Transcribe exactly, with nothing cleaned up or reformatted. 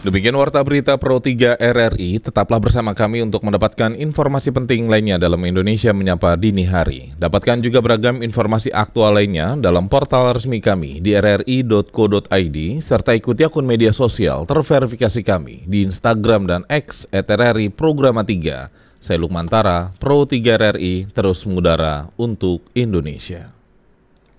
Demikian Warta Berita Pro tiga R R I, tetaplah bersama kami untuk mendapatkan informasi penting lainnya dalam Indonesia Menyapa Dini Hari. Dapatkan juga beragam informasi aktual lainnya dalam portal resmi kami di r r i dot co dot i d, serta ikuti akun media sosial terverifikasi kami di Instagram dan X et r r i programa tiga. Saya Lukman Tara, Pro tiga R R I, terus mengudara untuk Indonesia.